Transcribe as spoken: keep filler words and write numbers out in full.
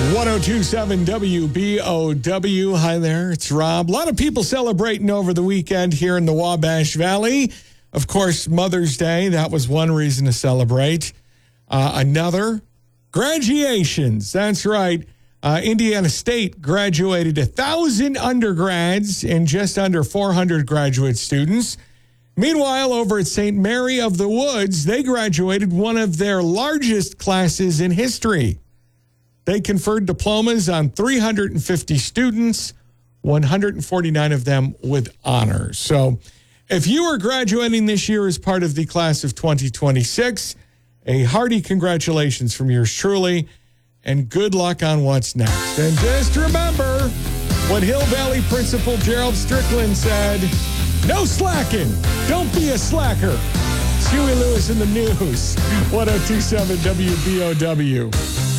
ten twenty-seven W B O W. Hi there, it's Rob. A lot of people celebrating over the weekend here in the Wabash Valley. Of course, Mother's Day, that was one reason to celebrate. Uh, another, graduations. That's right. Uh, Indiana State graduated one thousand undergrads and just under four hundred graduate students. Meanwhile, over at Saint Mary of the Woods, they graduated one of their largest classes in history. They conferred diplomas on three hundred fifty students, one hundred forty-nine of them with honors. So if you are graduating this year as part of the class of twenty twenty-six, a hearty congratulations from yours truly, and good luck on what's next. And just remember what Hill Valley Principal Gerald Strickland said, no slacking. Don't be a slacker. It's Huey Lewis in the news. ten twenty-seven W B O W.